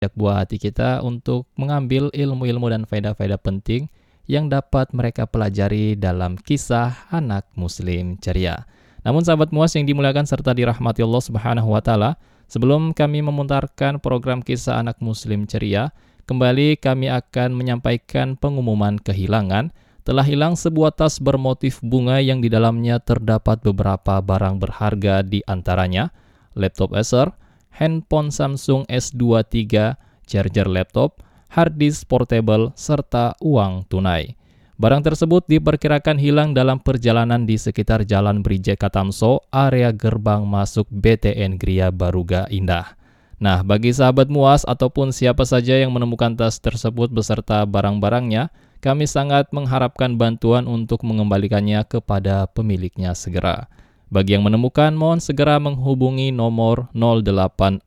buah hati kita untuk mengambil ilmu-ilmu dan faedah-faedah penting yang dapat mereka pelajari dalam kisah anak muslim ceria. Namun sahabat MUAS yang dimuliakan serta dirahmati Allah Subhanahu wa taala, sebelum kami memutarkan program kisah anak muslim ceria, kembali kami akan menyampaikan pengumuman kehilangan. Telah hilang sebuah tas bermotif bunga yang di dalamnya terdapat beberapa barang berharga, di antaranya laptop Acer, handphone Samsung S23, charger laptop, hard disk portable, serta uang tunai. Barang tersebut diperkirakan hilang dalam perjalanan di sekitar Jalan Brijeka Tamso, area gerbang masuk BTN Gria Baruga Indah. Nah, bagi sahabat MUAS ataupun siapa saja yang menemukan tas tersebut beserta barang-barangnya, kami sangat mengharapkan bantuan untuk mengembalikannya kepada pemiliknya segera. Bagi yang menemukan, mohon segera menghubungi nomor 0816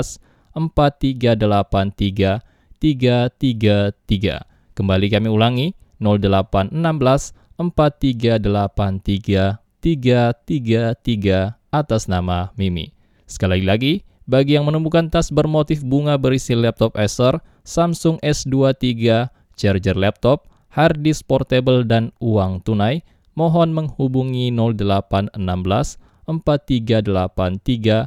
4383 333. Kembali kami ulangi, 0816 4383 333 atas nama Mimi. Sekali lagi, bagi yang menemukan tas bermotif bunga berisi laptop Acer, Samsung S23, charger laptop, hard disk portable, dan uang tunai, mohon menghubungi 0816 4383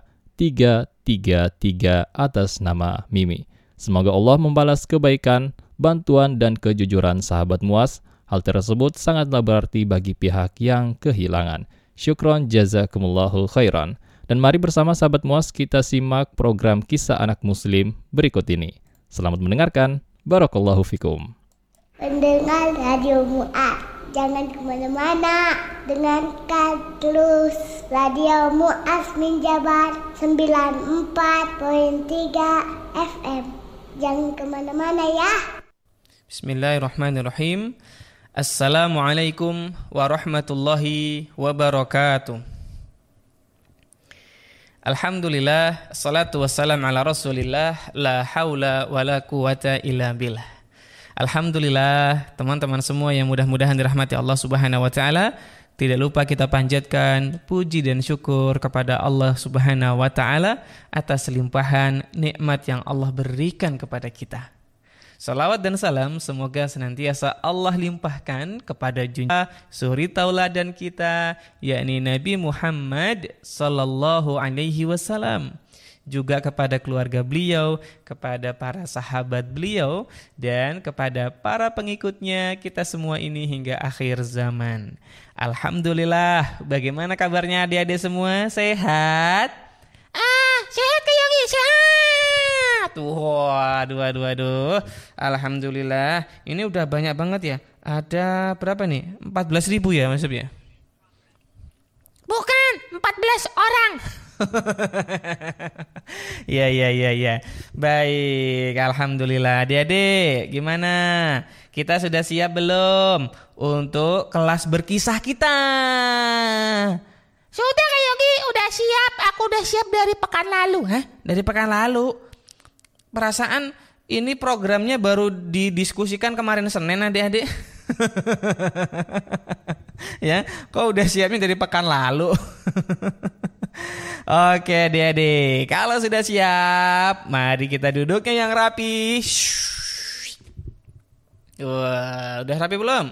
333 atas nama Mimi. Semoga Allah membalas kebaikan, bantuan, dan kejujuran sahabat MUAS. Hal tersebut sangatlah berarti bagi pihak yang kehilangan. Syukron jazakumullahu khairan. Dan mari bersama sahabat MUAS kita simak program kisah anak muslim berikut ini. Selamat mendengarkan. Barakallahu fikum. Pendengar Radio MUAS, jangan kemana-mana. Dengarkan terus Radio MUAS Minjabar 94.3 FM. Jangan kemana-mana ya. Bismillahirrahmanirrahim. Assalamualaikum warahmatullahi wabarakatuh. Alhamdulillah, salatu wassalam ala rasulillah, la haula wa la quwata illa billah. Alhamdulillah, teman-teman semua yang mudah-mudahan dirahmati Allah Subhanahu wa taala, tidak lupa kita panjatkan puji dan syukur kepada Allah Subhanahu wa taala atas limpahan nikmat yang Allah berikan kepada kita. Salawat dan salam semoga senantiasa Allah limpahkan kepada junjungan suri tauladan kita, yakni Nabi Muhammad sallallahu alaihi wasallam, juga kepada keluarga beliau, kepada para sahabat beliau, dan kepada para pengikutnya kita semua ini hingga akhir zaman. Alhamdulillah, bagaimana kabarnya adik-adik semua? Sehat? Sehat Kak Yogi, sehat. Aduh. Alhamdulillah, ini udah banyak banget ya. Ada berapa nih? 14.000 ya maksudnya? Bukan, 14 orang. Ya. Baik, alhamdulillah. Adik-adik, gimana? Kita sudah siap belum untuk kelas berkisah kita? Sudah Kak Yogi, udah siap. Aku udah siap dari pekan lalu. Hah? Dari pekan lalu? Perasaan ini programnya baru didiskusikan kemarin Senin, adik-adik. Ya, kok udah siapnya dari pekan lalu? Oke adik-adik, kalau sudah siap, mari kita duduknya yang rapi. Wah, udah rapi belum?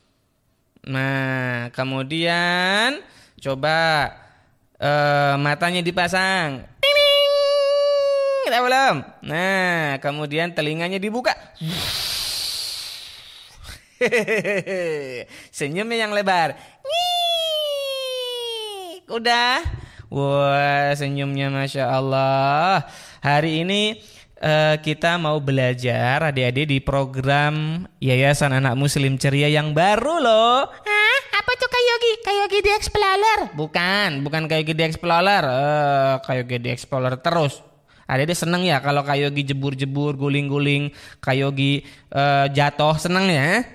Nah, kemudian coba matanya dipasang. Kita belum? Nah, kemudian telinganya dibuka. Senyumnya yang lebar. Udah? Wah, senyumnya Masya Allah. Hari ini kita mau belajar adik-adik di program Yayasan Anak Muslim Ceria yang baru loh. Apa tuh Kak Yogi? Kak Yogi The Explorer? Bukan Kak Yogi The Explorer. Kak Yogi The Explorer terus. Adik-adik seneng ya kalau Kak Yogi jebur-jebur, guling-guling, Kak Yogi jatuh, seneng ya?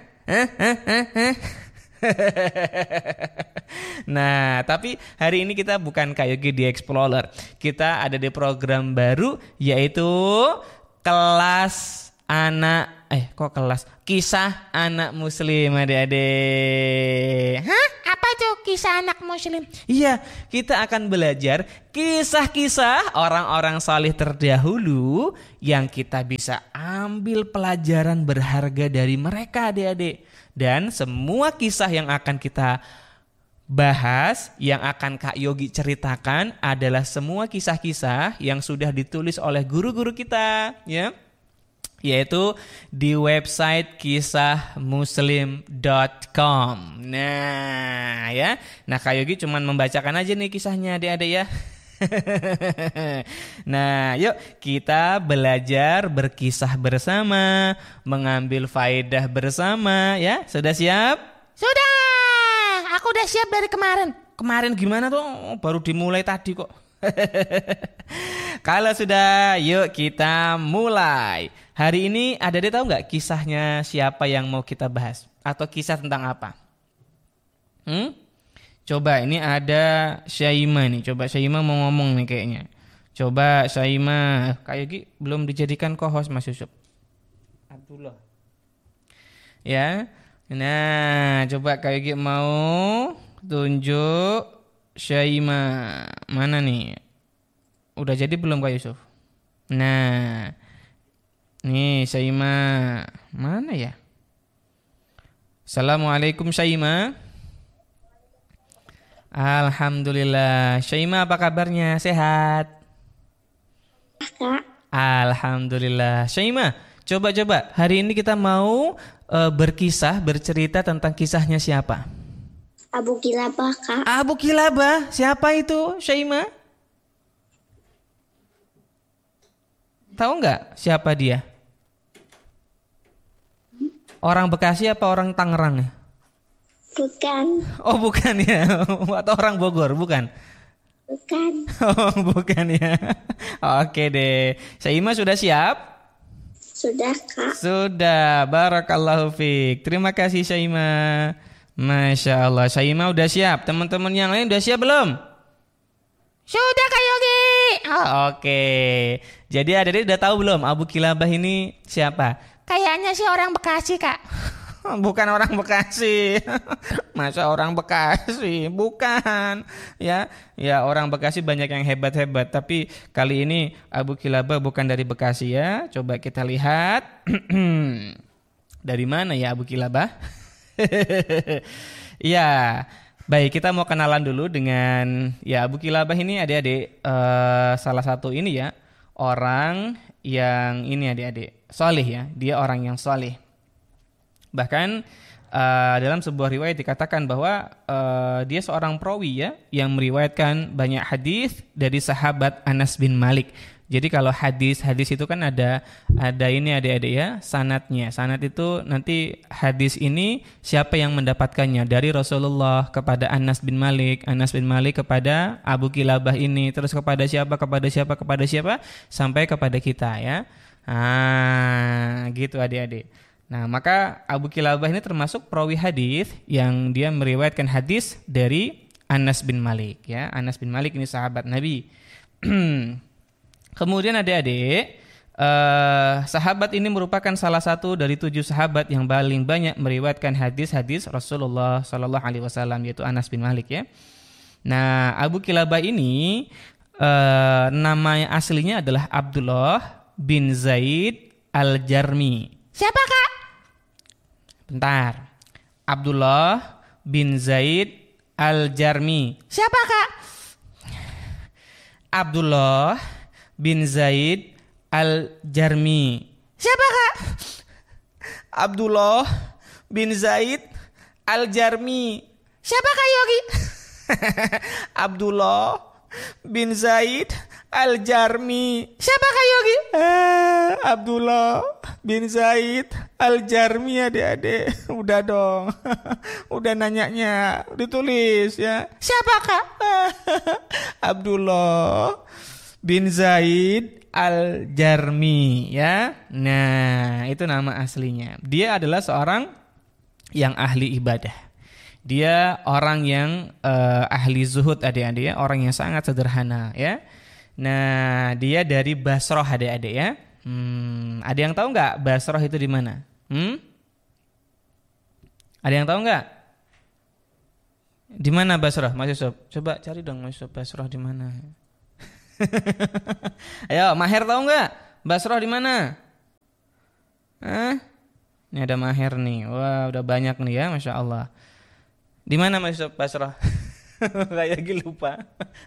Nah, tapi hari ini kita bukan Kak Yogi The Explorer. Kita ada di program baru, yaitu kelas anak kisah anak muslim, adik-adik. Hah? Apa Apa tuh kisah anak muslim? Iya, kita akan belajar kisah-kisah orang-orang salih terdahulu yang kita bisa ambil pelajaran berharga dari mereka, adik-adik. Dan semua kisah yang akan kita bahas, yang akan Kak Yogi ceritakan adalah semua kisah-kisah yang sudah ditulis oleh guru-guru kita, ya. Yaitu di website kisahmuslim.com. Nah, ya. Nah, Kak Yogi cuman membacakan aja nih kisahnya, adik-adik ya. Nah, yuk kita belajar berkisah bersama, mengambil faedah bersama, ya. Sudah siap? Sudah. Aku udah siap dari kemarin. Kemarin gimana tuh? Baru dimulai tadi kok. Kalau sudah, yuk kita mulai. Hari ini ada tahu nggak kisahnya siapa yang mau kita bahas? Atau kisah tentang apa? Coba ini ada Syaima nih. Coba Syaima mau ngomong nih kayaknya. Coba Syaima. Kak Yogi belum dijadikan co-host Mas Yusuf. Abdullah. Ya. Nah, coba Kak Yogi mau tunjuk Syaima. Mana nih? Udah jadi belum Kak Yusuf? Nah, nih Syaima. Mana ya? Assalamualaikum Syaima. Alhamdulillah. Syaima apa kabarnya? Sehat? Kak. Alhamdulillah. Syaima, coba hari ini kita mau berkisah, bercerita tentang kisahnya siapa? Abu Kilabah, Kak. Abu Kilabah. Siapa itu Syaima? Tahu nggak siapa dia? Orang Bekasi apa orang Tangerang? Bukan. Oh bukan ya. Atau orang Bogor, bukan? Bukan. Oh bukan ya. Oke deh. Syaima sudah siap? Sudah, Kak. Sudah. Barakallahu fiik. Terima kasih Syaima. Masya Allah. Syaima udah siap. Teman-teman yang lain udah siap belum? Sudah Kak Yogi. Oh, oke. Jadi adik-adik udah tahu belum Abu Kilabah ini siapa? Kayaknya sih orang Bekasi, Kak. Bukan orang Bekasi. Masa orang Bekasi? Bukan. Ya orang Bekasi banyak yang hebat-hebat. Tapi kali ini Abu Kilabah bukan dari Bekasi ya. Coba kita lihat. Dari mana ya Abu Kilabah? Ya. Baik, kita mau kenalan dulu dengan ya Abu Kilabah ini adik-adik salah satu ini ya orang yang ini adik-adik solih ya, dia orang yang solih. Bahkan dalam sebuah riwayat dikatakan bahwa dia seorang perawi ya yang meriwayatkan banyak hadis dari sahabat Anas bin Malik. Jadi kalau hadis itu kan ada ini adik-adik ya, sanadnya. Sanad itu nanti hadis ini siapa yang mendapatkannya dari Rasulullah kepada Anas bin Malik kepada Abu Kilabah ini, terus kepada siapa sampai kepada kita ya. Gitu adik-adik. Nah, maka Abu Kilabah ini termasuk perawi hadis yang dia meriwayatkan hadis dari Anas bin Malik ya. Anas bin Malik ini sahabat Nabi. Kemudian adik-adik, sahabat ini merupakan salah satu dari 7 sahabat yang paling banyak meriwayatkan hadis-hadis Rasulullah Sallallahu Alaihi Wasallam, yaitu Anas bin Malik ya. Nah, Abu Kilabah ini nama aslinya adalah Abdullah bin Zaid al-Jarmi. Siapa Kak? Bentar. Abdullah bin Zaid al-Jarmi. Siapa Kak? Abdullah bin Zaid al-Jarmi. Siapa Kak? Abdullah bin Zaid al-Jarmi. Siapa Kak Yogi? Abdullah bin Zaid al-Jarmi. Siapa Kak Yogi? Abdullah bin Zaid al-Jarmi adik-adik. Udah dong. Udah nanyanya. Ditulis ya. Siapa Kak? Abdullah bin Zaid al-Jarmi ya. Nah, itu nama aslinya. Dia adalah seorang yang ahli ibadah. Dia orang yang ahli zuhud adik-adik ya, orang yang sangat sederhana ya. Nah, dia dari Basrah adik-adik ya. Ada yang tahu nggak Basrah itu di mana? Ada yang tahu nggak? Di mana Basrah, Mas Yusuf? Coba cari dong Mas Yusuf, Basrah di mana? Ayo, Maher tahu nggak? Basrah di mana? Ini ada Maher nih. Wah, udah banyak nih ya, Masya Allah. Di mana Mas Yusuf, Basrah? Kayak lagi lupa.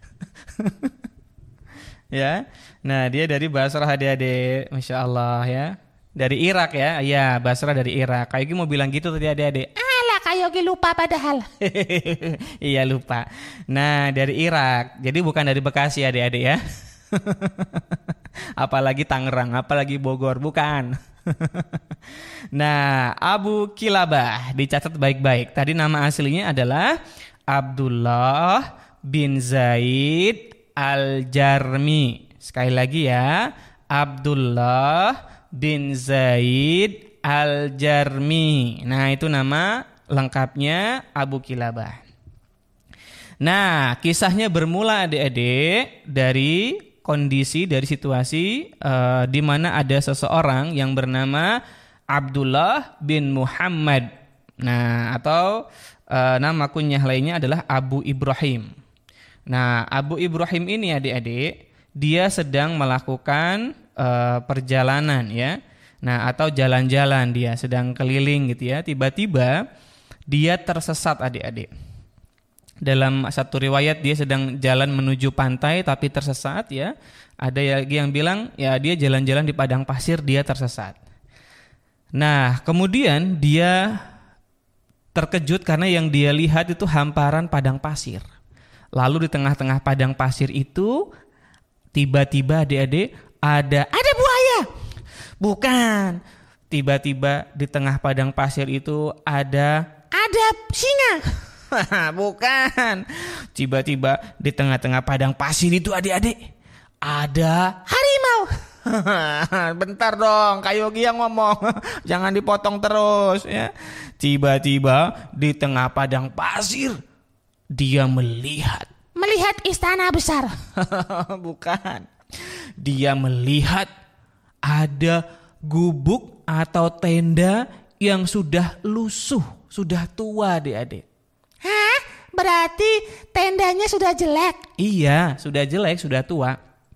Ya. Nah, dia dari Basrah adik-adik, Masya Allah ya. Dari Irak ya. Iya, Basrah dari Irak. Kayak mau bilang gitu tadi adik-adik. Alah, kayak lupa padahal. Iya, lupa. Nah, dari Irak. Jadi bukan dari Bekasi adik-adik ya. Apalagi Tangerang, apalagi Bogor, bukan. Nah, Abu Kilabah dicatat baik-baik. Tadi nama aslinya adalah Abdullah bin Zaid Al-Jarmi. Sekali lagi ya, Abdullah bin Zaid Al-Jarmi. Nah, itu nama lengkapnya Abu Kilabah. Nah, kisahnya bermula adik-adik dari kondisi, dari situasi di mana ada seseorang yang bernama Abdullah bin Muhammad. Nah, atau nama kunyah lainnya adalah Abu Ibrahim. Nah, Abu Ibrahim ini adik-adik, dia sedang melakukan perjalanan ya. Nah, atau jalan-jalan, dia sedang keliling gitu ya. Tiba-tiba dia tersesat adik-adik. Dalam satu riwayat dia sedang jalan menuju pantai tapi tersesat ya. Ada yang bilang ya dia jalan-jalan di padang pasir, dia tersesat. Nah, kemudian dia terkejut karena yang dia lihat itu hamparan padang pasir. Lalu di tengah-tengah padang pasir itu tiba-tiba adik-adik ada buaya. Bukan. Tiba-tiba di tengah padang pasir itu ada singa. Bukan. Tiba-tiba di tengah-tengah padang pasir itu adik-adik ada harimau. Bentar dong, Kak Yogi yang ngomong. Jangan dipotong terus ya. Tiba-tiba di tengah padang pasir dia melihat istana besar. Bukan. Dia melihat ada gubuk atau tenda yang sudah lusuh, sudah tua adik-adik. Hah? Berarti tendanya sudah jelek? Iya, sudah jelek, sudah tua.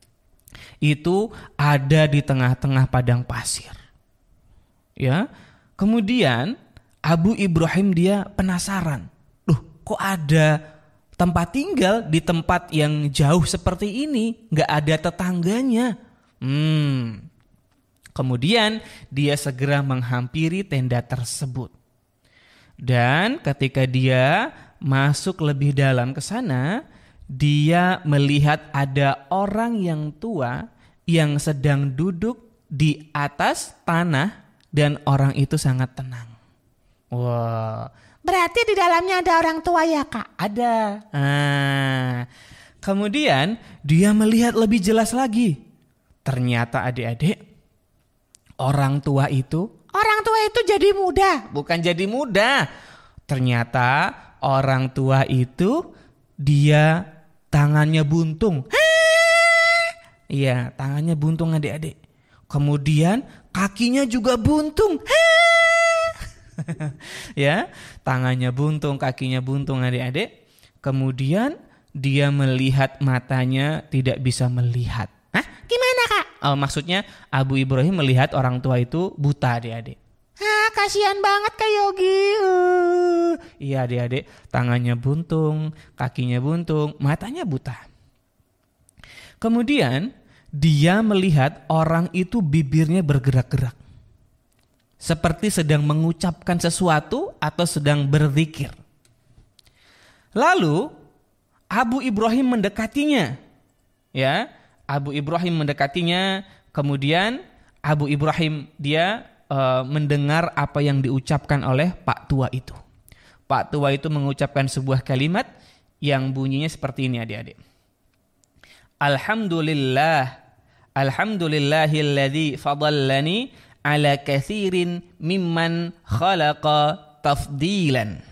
Itu ada di tengah-tengah padang pasir. Ya. Kemudian Abu Ibrahim dia penasaran. Loh, kok ada tempat tinggal di tempat yang jauh seperti ini? Nggak ada tetangganya. Kemudian dia segera menghampiri tenda tersebut. Dan ketika dia masuk lebih dalam ke sana, dia melihat ada orang yang tua yang sedang duduk di atas tanah dan orang itu sangat tenang. Wah, berarti di dalamnya ada orang tua ya, Kak? ada. Kemudian dia melihat lebih jelas lagi. Ternyata adik-adik, orang tua itu jadi muda. bukan jadi muda. Ternyata orang tua itu dia tangannya buntung. Iya, tangannya buntung adik-adik. Kemudian kakinya juga buntung. Ya, tangannya buntung, kakinya buntung adik-adik. Kemudian dia melihat matanya tidak bisa melihat. Hah? Gimana, Kak? Maksudnya Abu Ibrahim melihat orang tua itu buta adik-adik. Hah, kasihan banget Kak Yogi. Iya adik-adik, tangannya buntung, kakinya buntung, matanya buta. Kemudian dia melihat orang itu bibirnya bergerak-gerak. Seperti sedang mengucapkan sesuatu atau sedang berzikir. Lalu Abu Ibrahim mendekatinya. Ya, Abu Ibrahim mendekatinya, kemudian Abu Ibrahim dia mendengar apa yang diucapkan oleh Pak Tua itu. Pak Tua itu mengucapkan sebuah kalimat yang bunyinya seperti ini adik-adik. Alhamdulillahilladzi fadallani ala katsirin mimman khalaqa tafdilan.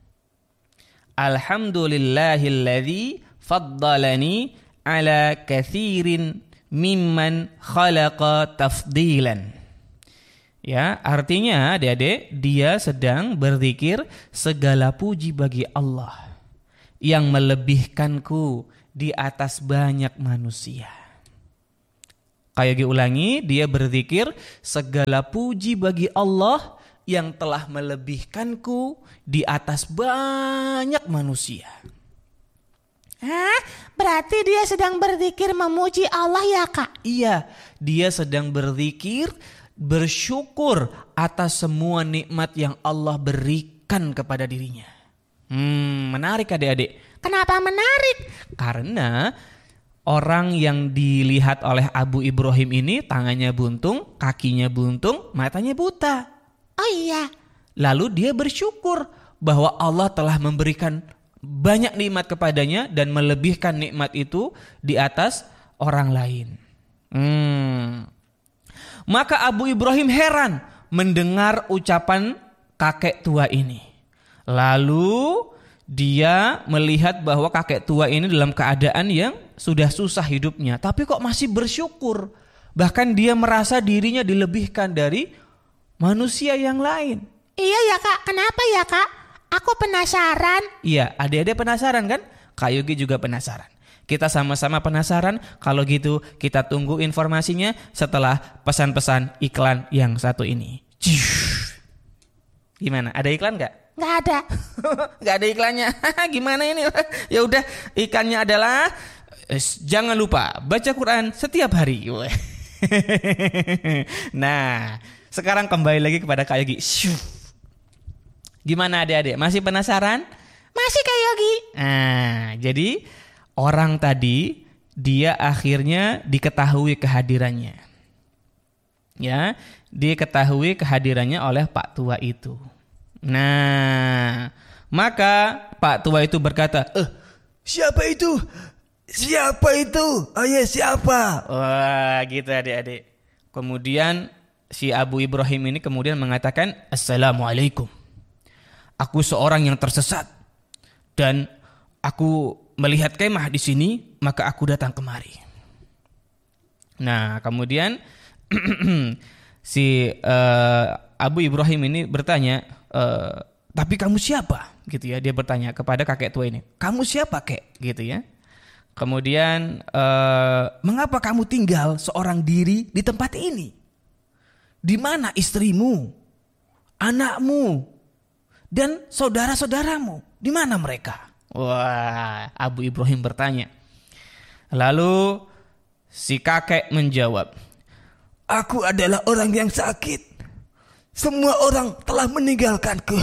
Alhamdulillahilladzi faddalani ala katsirin mimman khalaqa tafdilan. Ya, artinya adik-adik, dia sedang berzikir segala puji bagi Allah yang melebihkanku di atas banyak manusia. Kayak diulangi, dia berzikir, segala puji bagi Allah yang telah melebihkanku di atas banyak manusia. Hah? Berarti dia sedang berzikir memuji Allah ya Kak? Iya, dia sedang berzikir, bersyukur atas semua nikmat yang Allah berikan kepada dirinya. Menarik adik-adik. Kenapa menarik? Karena orang yang dilihat oleh Abu Ibrahim ini tangannya buntung, kakinya buntung, matanya buta. Oh iya. Lalu dia bersyukur bahwa Allah telah memberikan banyak nikmat kepadanya dan melebihkan nikmat itu di atas orang lain. Maka Abu Ibrahim heran mendengar ucapan kakek tua ini. Lalu dia melihat bahwa kakek tua ini dalam keadaan yang sudah susah hidupnya, tapi kok masih bersyukur. Bahkan dia merasa dirinya dilebihkan dari manusia yang lain. Iya ya Kak, kenapa ya Kak? Aku penasaran. Iya, adik-adik penasaran kan? Kak Yogi juga penasaran. Kita sama-sama penasaran. Kalau gitu kita tunggu informasinya setelah pesan-pesan iklan yang satu ini. Gimana? Ada iklan nggak? Nggak ada. Nggak ada iklannya. Gimana ini? Ya udah, ikannya adalah jangan lupa baca Quran setiap hari. Nah, sekarang kembali lagi kepada Kak Yogi. Gimana adik-adik? Masih penasaran? Masih Kak Yogi. Nah, jadi orang tadi dia akhirnya diketahui kehadirannya. Ya, diketahui kehadirannya oleh Pak Tua itu. Nah, maka Pak Tua itu berkata, siapa itu? Siapa itu? Oh ya, siapa? Wah, gitu adik-adik. Kemudian si Abu Ibrahim ini kemudian mengatakan, Assalamualaikum. Aku seorang yang tersesat dan aku melihat kemah di sini, maka aku datang kemari. Nah, kemudian si Abu Ibrahim ini bertanya, tapi kamu siapa? Gitu ya, dia bertanya kepada kakek tua ini. Kamu siapa, kek? Gitu ya. Kemudian, mengapa kamu tinggal seorang diri di tempat ini? Di mana istrimu, anakmu, dan saudara-saudaramu? Di mana mereka? Wah, Abu Ibrahim bertanya. Lalu si kakek menjawab, aku adalah orang yang sakit. Semua orang telah meninggalkanku.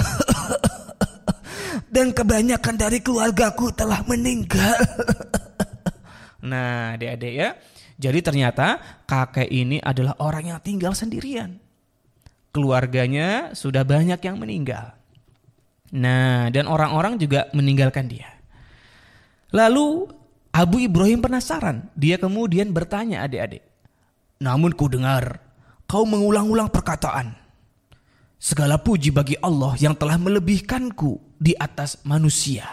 Dan kebanyakan dari keluargaku telah meninggal. Nah, adik-adik ya. Jadi ternyata kakek ini adalah orang yang tinggal sendirian. Keluarganya sudah banyak yang meninggal. Nah, dan orang-orang juga meninggalkan dia. Lalu Abu Ibrahim penasaran. Dia kemudian bertanya adik-adik. Namun ku dengar kau mengulang-ulang perkataan. Segala puji bagi Allah yang telah melebihkanku di atas manusia.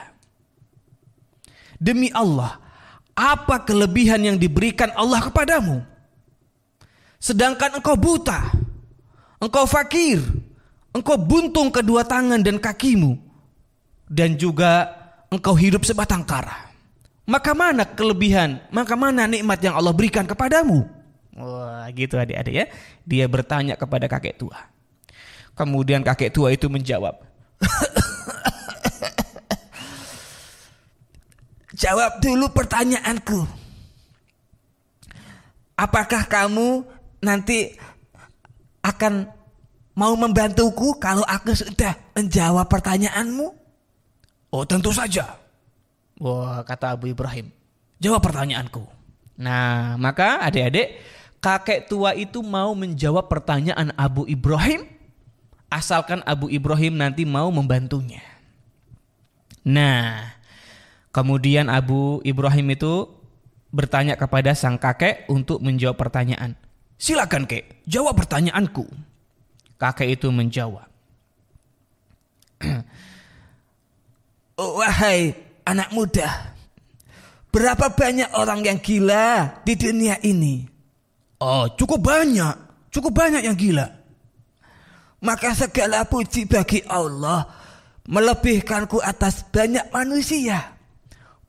Demi Allah, apa kelebihan yang diberikan Allah kepadamu? Sedangkan engkau buta, engkau fakir, engkau buntung kedua tangan dan kakimu, dan juga engkau hidup sebatang kara. Maka mana kelebihan, maka mana nikmat yang Allah berikan kepadamu? Wah, gitu adik-adik ya. Dia bertanya kepada kakek tua. Kemudian kakek tua itu menjawab. Jawab dulu pertanyaanku. Apakah kamu nanti akan mau membantuku kalau aku sudah menjawab pertanyaanmu? Oh, tentu saja. Wah, kata Abu Ibrahim. Jawab pertanyaanku. Nah, maka adik-adik, kakek tua itu mau menjawab pertanyaan Abu Ibrahim, asalkan Abu Ibrahim nanti mau membantunya. Nah, kemudian Abu Ibrahim itu bertanya kepada sang kakek untuk menjawab pertanyaan. Silakan kek, jawab pertanyaanku. Kakek itu menjawab. Wahai anak muda, berapa banyak orang yang gila di dunia ini? Oh, cukup banyak yang gila. Maka segala puji bagi Allah melebihkanku atas banyak manusia.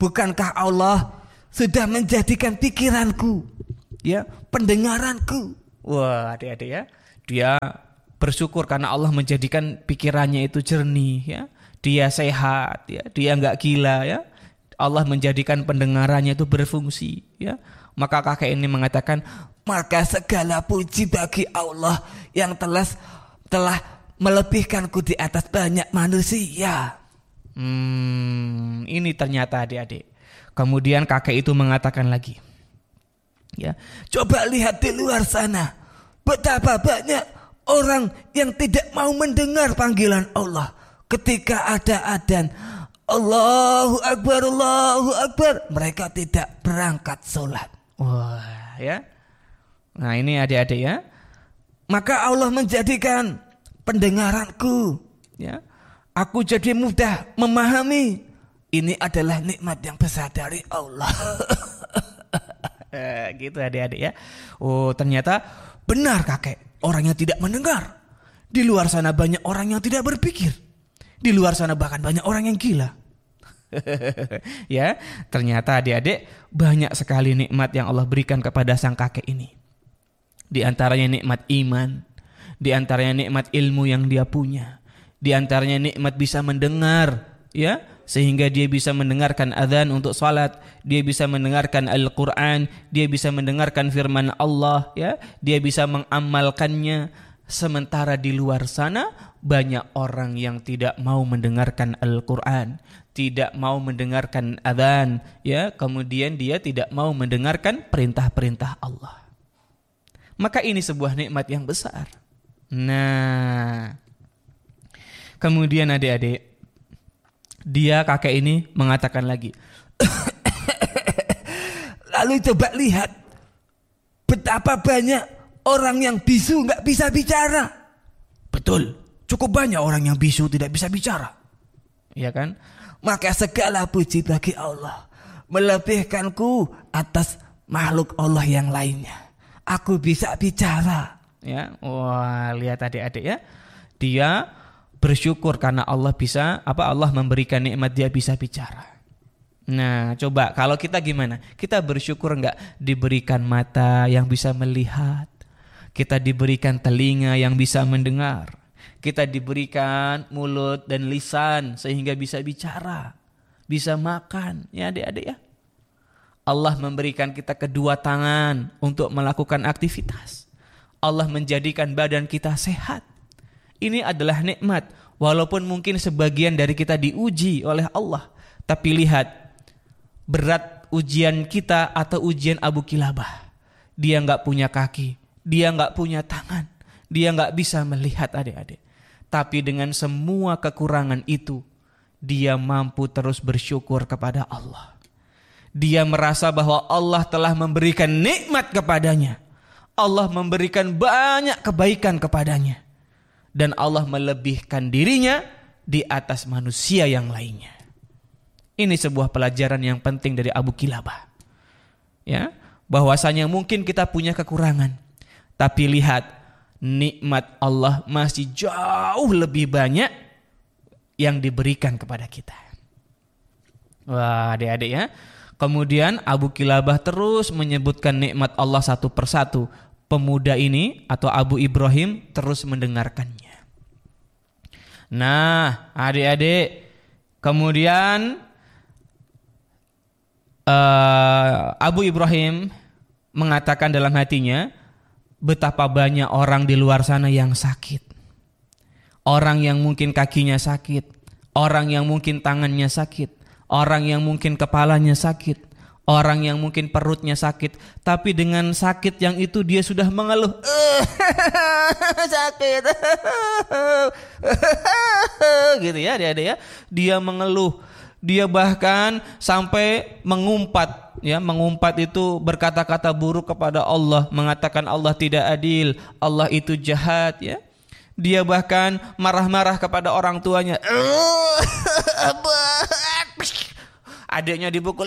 bukankah Allah sudah menjadikan pikiranku, ya, pendengaranku. Wah, adik-adik ya, dia bersyukur karena Allah menjadikan pikirannya itu jernih, ya. Dia sehat, ya. Dia nggak gila, ya. Allah menjadikan pendengarannya itu berfungsi, ya. Maka kakek ini mengatakan, maka segala puji bagi Allah yang telah melebihkanku di atas banyak manusia. Ini ternyata adik-adik. Kemudian kakek itu mengatakan lagi, ya, coba lihat di luar sana, betapa banyak orang yang tidak mau mendengar panggilan Allah. Ketika ada adzan, Allahu Akbar, Allahu Akbar, mereka tidak berangkat sholat. Wah, ya. Nah, ini adik-adik ya. Maka Allah menjadikan pendengaranku, ya, aku jadi mudah memahami. Ini adalah nikmat yang besar dari Allah. Gitu adik-adik ya. Oh, ternyata benar kakek, orang yang tidak mendengar. Di luar sana banyak orang yang tidak berpikir. Di luar sana bahkan banyak orang yang gila. Ya, ternyata adik-adik banyak sekali nikmat yang Allah berikan kepada sang kakek ini. Di antaranya nikmat iman, di antaranya nikmat ilmu yang dia punya, di antaranya nikmat bisa mendengar, ya, sehingga dia bisa mendengarkan azan untuk salat, dia bisa mendengarkan Al-Qur'an, dia bisa mendengarkan firman Allah, ya, dia bisa mengamalkannya. Sementara di luar sana banyak orang yang tidak mau mendengarkan Al-Qur'an, tidak mau mendengarkan azan, ya, kemudian dia tidak mau mendengarkan perintah-perintah Allah. Maka ini sebuah nikmat yang besar. Nah, kemudian adik-adik, dia kakek ini mengatakan lagi, lalu coba lihat betapa banyak orang yang bisu nggak bisa bicara. Betul, cukup banyak orang yang bisu tidak bisa bicara, ya kan? Maka segala puji bagi Allah, melebihkanku atas makhluk Allah yang lainnya. Aku bisa bicara. Ya, wah, lihat adik-adik ya, dia bersyukur karena Allah Allah memberikan nikmat dia bisa bicara. Nah, coba kalau kita gimana? Kita bersyukur enggak diberikan mata yang bisa melihat, kita diberikan telinga yang bisa mendengar, kita diberikan mulut dan lisan sehingga bisa bicara, bisa makan, ya adik-adik ya. Allah memberikan kita kedua tangan untuk melakukan aktivitas. Allah menjadikan badan kita sehat. Ini adalah nikmat. Walaupun mungkin sebagian dari kita diuji oleh Allah, tapi lihat berat ujian kita atau ujian Abu Kilabah. Dia nggak punya kaki, dia nggak punya tangan, dia nggak bisa melihat adik-adik. Tapi dengan semua kekurangan itu, dia mampu terus bersyukur kepada Allah. Dia merasa bahwa Allah telah memberikan nikmat kepadanya. Allah memberikan banyak kebaikan kepadanya. Dan Allah melebihkan dirinya di atas manusia yang lainnya. Ini sebuah pelajaran yang penting dari Abu Kilabah. Ya, bahwasanya mungkin kita punya kekurangan, tapi lihat nikmat Allah masih jauh lebih banyak yang diberikan kepada kita. Wah, adik-adik ya. Kemudian Abu Kilabah terus menyebutkan nikmat Allah satu persatu. Pemuda ini atau Abu Ibrahim terus mendengarkannya. Nah, adik-adik, kemudian Abu Ibrahim mengatakan dalam hatinya, betapa banyak orang di luar sana yang sakit. Orang yang mungkin kakinya sakit, orang yang mungkin tangannya sakit, orang yang mungkin kepalanya sakit, orang yang mungkin perutnya sakit, tapi dengan sakit yang itu dia sudah mengeluh, sakit, gitu ya, dia mengeluh, dia bahkan sampai mengumpat, ya, mengumpat itu berkata-kata buruk kepada Allah, mengatakan Allah tidak adil, Allah itu jahat, ya. Dia bahkan marah-marah kepada orang tuanya. Adiknya dipukul.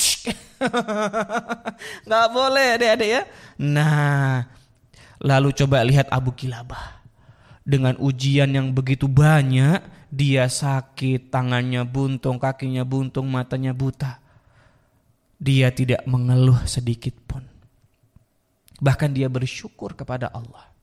Nggak boleh adik-adik ya. Nah, lalu coba lihat Abu Kilabah. Dengan ujian yang begitu banyak, dia sakit, tangannya buntung, kakinya buntung, matanya buta. dia tidak mengeluh sedikit pun. Bahkan dia bersyukur kepada Allah.